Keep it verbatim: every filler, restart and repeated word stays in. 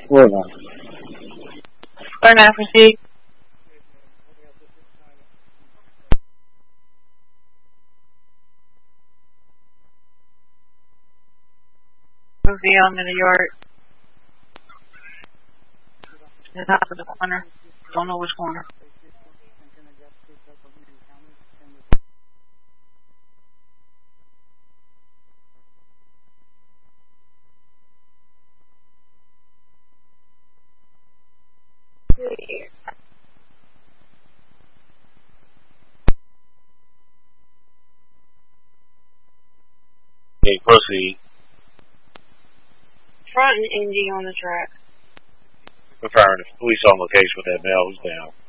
We're not. We're not proceed. Move beyond to the yard. The top of the corner. Don't know which corner. Okay, proceed. Front and Indy on the track. Confirming the police on location with that male who's down.